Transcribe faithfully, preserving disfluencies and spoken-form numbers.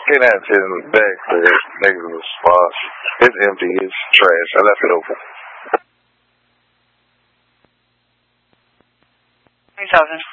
Getting that to the back for niggas was lost. It's empty. It's trash. I left it open. three thousand.